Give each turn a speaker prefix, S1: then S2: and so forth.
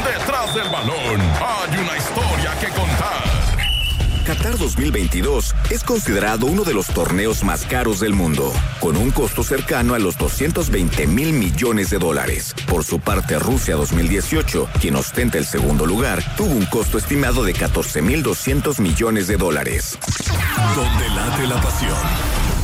S1: Detrás del balón hay una historia que contar.
S2: Qatar 2022 es considerado uno de los torneos más caros del mundo, con un costo cercano a los $220 mil millones. Por su parte, Rusia 2018, quien ostenta el segundo lugar, tuvo un costo estimado de $14.200 millones.
S3: Donde late la pasión.